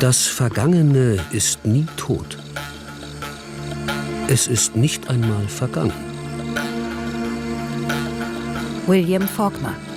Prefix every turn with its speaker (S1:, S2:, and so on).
S1: Das Vergangene ist nie tot. Es ist nicht einmal vergangen.
S2: William Faulkner.